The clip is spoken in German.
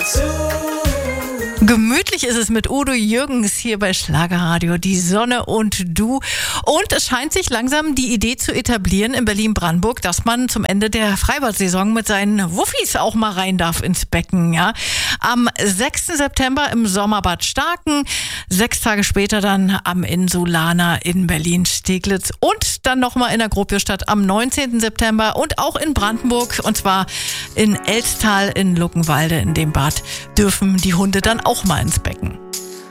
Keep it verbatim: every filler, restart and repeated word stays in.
Gemütlich ist es mit Udo Jürgens hier bei Schlagerradio, die Sonne und du. Und es scheint sich langsam die Idee zu etablieren in Berlin-Brandenburg, dass man zum Ende der Freibad-Saison mit seinen Wuffis auch mal rein darf ins Becken. Ja? Am sechsten September im Sommerbad Starken, sechs Tage später dann am Insulaner in Berlin-Steglitz und dann nochmal in der Gropiusstadt am neunzehnten September und auch in Brandenburg, und zwar in Elztal in Luckenwalde. In dem Bad dürfen die Hunde dann auch mal ins Becken.